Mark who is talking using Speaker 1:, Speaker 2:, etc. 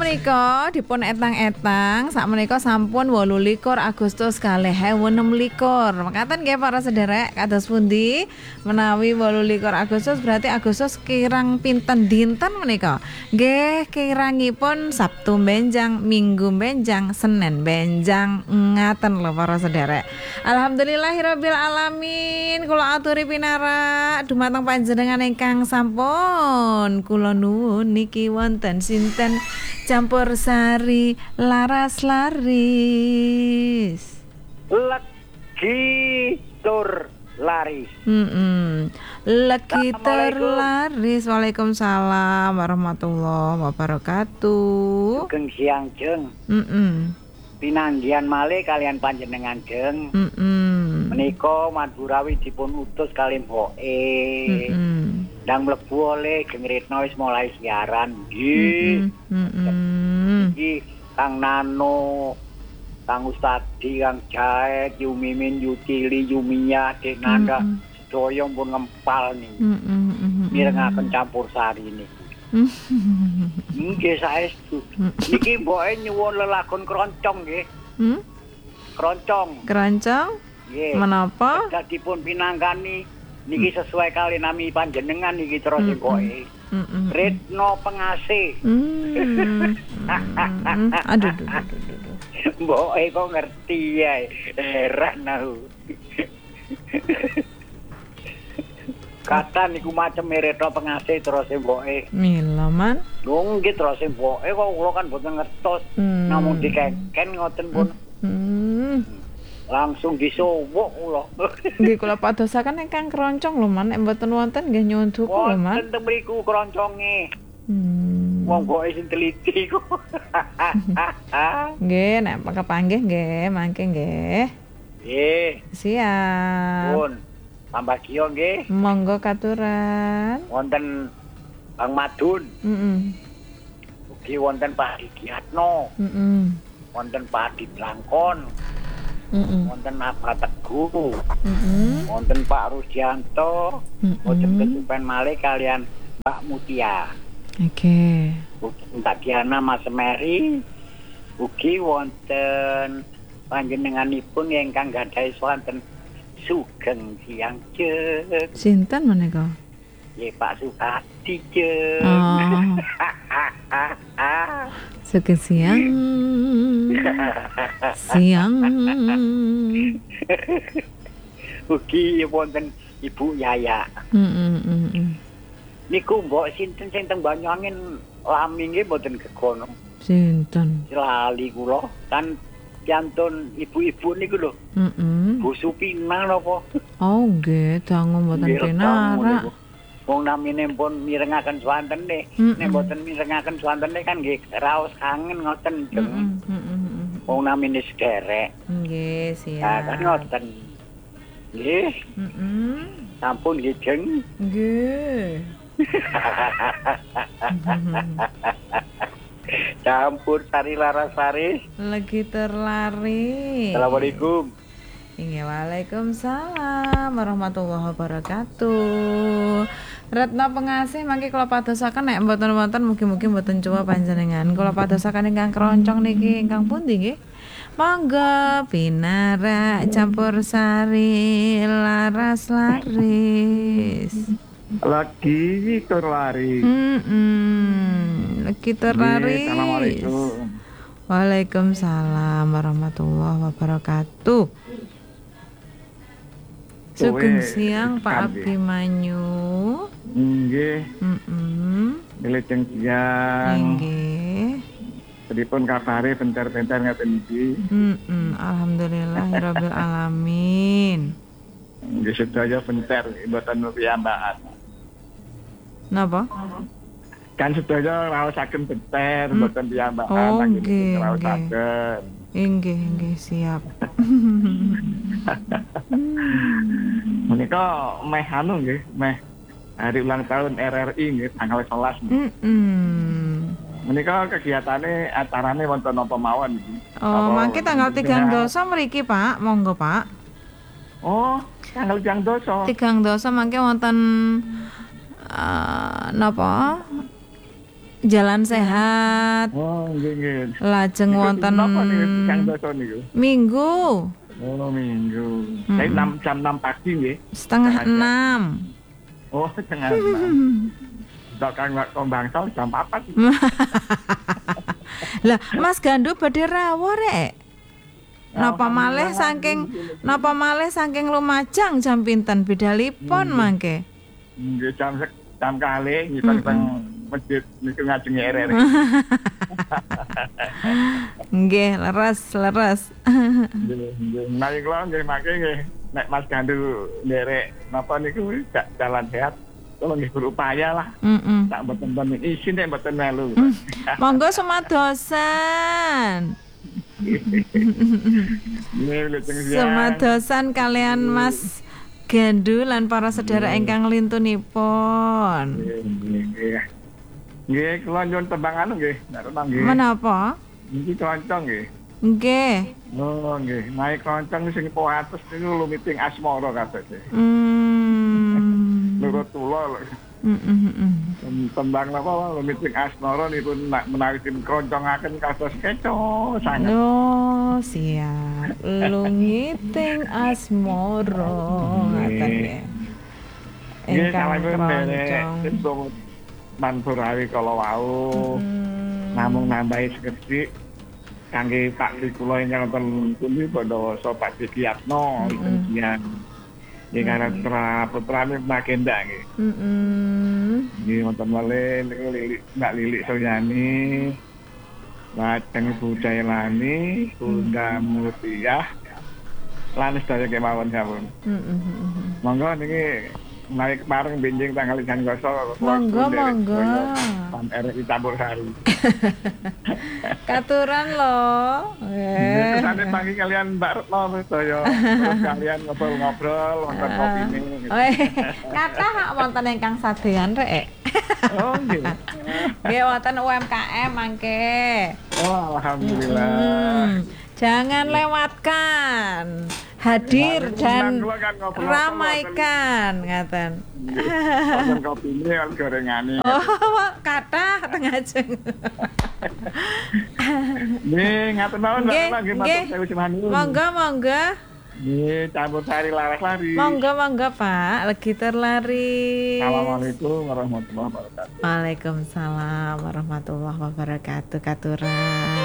Speaker 1: menika dipun etang-etang sakmenika sampun 28 Agustus 2026. Mekaten nggih para sederek kados pundi menawi 28 Agustus berarti Agustus kirang pinten dinten menika? Nggih kirangipun Sabtu benjang, Minggu benjang, Senin benjang ngaten lho para sederek. Alhamdulillahirabbil alamin. Kula aturi pinara dumateng panjenengan ingkang sampun kula nuwun niki wonten sinten campur sari laras laris
Speaker 2: legi tur laris.
Speaker 1: Legi terlaris. Waalaikumsalam warahmatullahi wabarakatuh.
Speaker 2: Sugeng siang jeng. Pinanggihan malih kalian panjenengan jeng. Menika Madurawi dipun utus kali mboke. Ndang mlebu oleh Geng Retno wis mulai siaran. Nggih. Iki Kang Nano, Kang Ustadi, Kang Jae, Yu Mimin, Yu Cili, Yu Mia, Dek Nanda, sedaya pun ngempal niki. Mirengaken campur sari niki. Nggih saestu. Niki mboke nyuwun lelagon kroncong nggih. Kroncong.
Speaker 1: Keroncong?
Speaker 2: Nggih.
Speaker 1: Menapa?
Speaker 2: Dipun pinanggani niki sesuai kali nami panjenengan niki terus mboke. Retno Pengasih.
Speaker 1: Aduh.
Speaker 2: Mboke kok ngerti ya. Heran aku. Kata niku macam Retno Pengasih terus mboke.
Speaker 1: Mila man.
Speaker 2: Lho nggih terus mboke kok kula kan boten ngertos. Namung dikeken ngoten pun. Langsung disuwuk kula.
Speaker 1: Nggih kula padosaken ingkang keroncong lho man, nek mboten wonten nggih nyuwun duka lho man.
Speaker 2: Wonten mriku kronconge. Wong mboke sing teliti ku.
Speaker 1: Nggih, nek kepanggih nggih, mangke nggih.
Speaker 2: Nggih.
Speaker 1: Siap.
Speaker 2: Pun. Tambah kiyo nggih.
Speaker 1: Monggo katuran.
Speaker 2: Wonten Bang Madun. Ugi wonten Pak Digiatno. Wonten Pak Adi Blangkon. Wonten Abah Teguh. Wonten Pak Rusdianto. Wonten kesupen malih kalian Mbak Mutia.
Speaker 1: Oke.
Speaker 2: Mbak Diana Mas Meri. Ugi wonten panjenenganipun ingkang gadhahi swanten sugeng siang jeng.
Speaker 1: Sinten menika?
Speaker 2: Nggih Pak Sukadi jeng.
Speaker 1: Sugeng siang. Siang.
Speaker 2: Ugi wonten Ibu Yaya. Niku mbok sinten sing teng Banyuangin lami nggih mboten gegono.
Speaker 1: Sinten?
Speaker 2: Lali kula kan piantun ibu-ibu niku lho. Bu Supina napa?
Speaker 1: Oh nggih, dangu mboten pinara.
Speaker 2: Wong namine pun mirengaken swantene. Nek mboten mirengaken swantene kan nggih raos kangen ngoten jeng. Wong namine sederek.
Speaker 1: Nggih, siap.
Speaker 2: Nah, kan ngoten. Nggih. Sampun nggih jeng.
Speaker 1: Nggih.
Speaker 2: Campur sari laras sari.
Speaker 1: Lagi terlari.
Speaker 2: Assalamualaikum.
Speaker 1: Waalaikumsalam warahmatullahi wabarakatuh. Retno Pengasih mangke kula padosaken nek mboten-mboten mugi-mugi mboten cuwa panjenengan. Kula padosaken ingkang keroncong niki ingkang pundi nggih? Monggo pinara campur sari laras laris.
Speaker 3: Lagi terlari.
Speaker 1: Lagi terlari.
Speaker 3: Assalamualaikum.
Speaker 1: Waalaikumsalam warahmatullahi wabarakatuh. Sugeng siang Pak Abimanyu.
Speaker 3: Nggih. Wilujeng siang.
Speaker 1: Nggih.
Speaker 3: Pripun kabare bentar-bentar ngaten iki?
Speaker 1: Alhamdulillahirabbil alamin.
Speaker 3: Nggih sedaya bentar mboten piyambakan.
Speaker 1: Napa?
Speaker 3: Kan sedaya raosaken bentar mboten piyambakan.
Speaker 1: Oh nggih.
Speaker 3: Raosaken.
Speaker 1: Nggih, siap.
Speaker 3: Menika meh anu nggih, meh hari ulang tahun RRI nggih tanggal 11. Menika kegiatane acarane wonten napa mawon iki?
Speaker 1: Oh, mangke tanggal 3 dosa mriki, Pak. Monggo, Pak.
Speaker 3: Oh, tanggal 3 dosa.
Speaker 1: 3 dosa mangke wonten napa? Jalan sehat.
Speaker 3: Oh, nggih.
Speaker 1: Lajeng wonten
Speaker 3: Napa niku Kang Doso niku?
Speaker 1: Minggu
Speaker 3: Oh, Minggu. Saya 6 jam 6 pagi nggih.
Speaker 1: setengah 6.
Speaker 3: Oh, setengah 6. Dok Kang Bangsal jam 4.
Speaker 1: Lah, Mas Gandu badhe rawuh rek. Napa malih saking Lumajang jam pinten bedalipun mangke?
Speaker 3: Nggih jam kalih ngitung masjid niku ngajengi RRI.
Speaker 1: Nggih, leres.
Speaker 3: Nggih. Nggih kula nggih mangke nggih nek Mas Gandu nderek napa niku jalan sehat. Kalau nggih berupaya lah. Tak mboten isin nek mboten melu.
Speaker 1: Monggo sumadosan. Sumadosan kalian Mas Gandu lan para sedherek ingkang lintunipun.
Speaker 3: Nggih, kula nyuwun tembang anu nggih, nek nggih.
Speaker 1: Menapa?
Speaker 3: Niki kancang nggih.
Speaker 1: Nggih.
Speaker 3: Oh, nggih. Naik kancang sing poates niku lumiting asmara kabeh. Nurut kula lho. Tembang napa lumiting asmara niku menawi tim kroncongaken kados keco sanget.
Speaker 1: Oh, siap. Lumiting asmara ngaten nggih. Ingkang kroncong. Manpurawi kala wau namung nambahi sekedhik kangge Pak kula ingkang wonten pundi Bondowoso Pak Dikiyatno ujian ingkang putrane Magenda nggih. Nggih wonten malih niku Mbak Lilik Soyani, lajeng Ibu Jailani, Bunda Mutiah lan sedaya kemawon sampun. Monggo niki naik bareng benjing tanggal 3 Monggo.
Speaker 3: Pan RRI Campur Sari.
Speaker 1: Katuran lho.
Speaker 3: Kesane pagi kalian Mbak Retno sedaya. Terus kalian ngobrol-ngobrol wonten kopine.
Speaker 1: Kathah wonten ingkang sadean rek.
Speaker 3: Oh nggih.
Speaker 1: Nggih wonten UMKM mangke.
Speaker 3: Oh alhamdulillah.
Speaker 1: Jangan lewatkan, hadir dan ramaikan, ngaten.
Speaker 3: Wonten kopine kan gorengane.
Speaker 1: Oh, kathah tengah ajeng.
Speaker 3: Nggih, ngaten mawon Mbak nggih matur sewu semanten.
Speaker 1: Monggo.
Speaker 3: Nggih, Campur Sari laras lari.
Speaker 1: Monggo Pak, legi terlari.
Speaker 3: Assalamualaikum warahmatullahi wabarakatuh.
Speaker 1: Waalaikumsalam warahmatullahi wabarakatuh. Katuran.